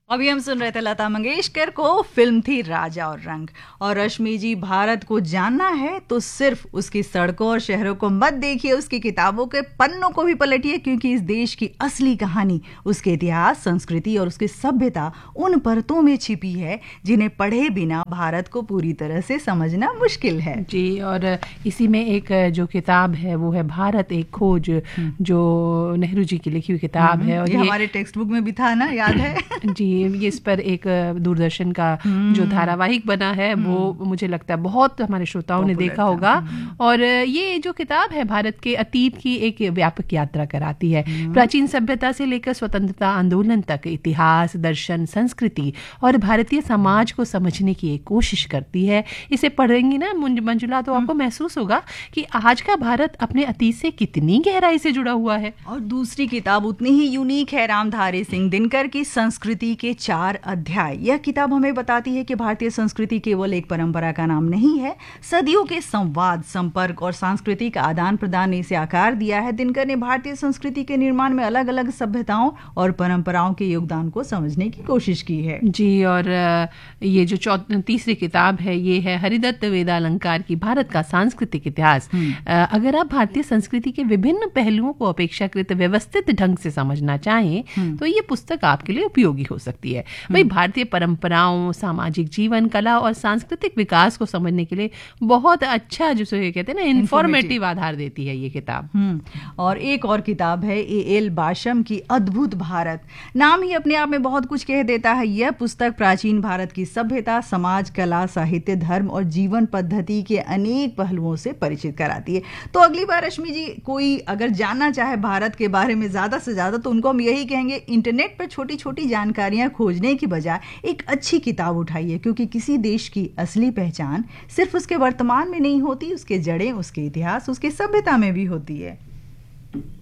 अभी हम सुन रहे थे लता मंगेशकर को, फिल्म थी राजा और रंग। और रश्मि जी, भारत को जानना है तो सिर्फ उसकी सड़कों और शहरों को मत देखिए, उसकी किताबों के पन्नों को भी पलटिए, क्योंकि इस देश की असली कहानी उसके इतिहास, संस्कृति और उसकी सभ्यता उन परतों में छिपी है जिन्हें पढ़े बिना भारत को पूरी तरह से समझना मुश्किल है। जी, और इसी में एक जो किताब है वो है भारत एक खोज, जो नेहरू जी की लिखी हुई किताब है। और ये हमारे टेक्स्ट बुक में भी था ना, याद है? जी, ये इस पर एक दूरदर्शन का जो धारावाहिक बना है वो मुझे लगता है बहुत हमारे श्रोताओं ने देखा होगा। और ये जो किताब है भारत के अतीत की एक व्यापक यात्रा कराती है। प्राचीन सभ्यता से लेकर स्वतंत्रता आंदोलन तक इतिहास, दर्शन, संस्कृति और भारतीय समाज को समझने की एक कोशिश करती है। इसे पढ़ेंगी ना मंजुला तो आपको महसूस होगा कि आज का भारत अपने अतीत से कितनी गहराई से जुड़ा हुआ है। और दूसरी किताब उतनी ही यूनिक है, रामधारी सिंह दिनकर की संस्कृति के 4 अध्याय। यह किताब हमें बताती है कि भारतीय संस्कृति केवल एक परंपरा का नाम नहीं है। सदियों के संवाद, संपर्क और सांस्कृतिक आदान प्रदान ने इसे आकार दिया है। दिनकर ने भारतीय संस्कृति के निर्माण में अलग अलग सभ्यताओं और परंपराओं के योगदान को समझने की कोशिश की है। जी, और ये जो तीसरी किताब है ये है हरिदत्त वेदालंकार की भारत का सांस्कृतिक इतिहास। अगर आप भारतीय संस्कृति के विभिन्न पहलुओं को अपेक्षाकृत व्यवस्थित ढंग से समझना चाहें तो ये पुस्तक आपके लिए उपयोगी हो सकती है। भाई, भारतीय परंपराओं, सामाजिक जीवन, कला और सांस्कृतिक विकास को समझने के लिए बहुत अच्छा, जिसे कहते हैं ना, इंफॉर्मेटिव आधार देती है ये किताब। और एक और किताब है ए.एल. बाशम की अद्भुत भारत। नाम ही अपने आप में बहुत कुछ कह देता है। यह पुस्तक प्राचीन भारत की सभ्यता, समाज, कला, साहित्य, धर्म और जीवन पद्धति के अनेक पहलुओं से परिचित कराती है। तो अगली बार रश्मि जी, कोई अगर जानना चाहे भारत के बारे में ज्यादा से ज्यादा, तो उनको हम यही कहेंगे, इंटरनेट पर छोटी छोटी जानकारियां खोजने की बजाय एक अच्छी किताब उठाइए, क्योंकि किसी देश की असली पहचान सिर्फ उसके वर्तमान में नहीं होती, उसके जड़ें, उसके इतिहास, उसके सभ्यता में भी होती है।